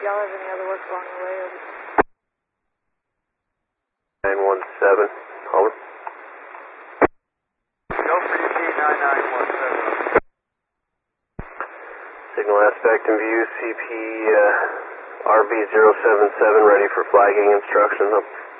y'all have any other work along the way? Over. 917, over. Go for UP 9917. Signal aspect in view, CP RV077 ready for flagging instructions.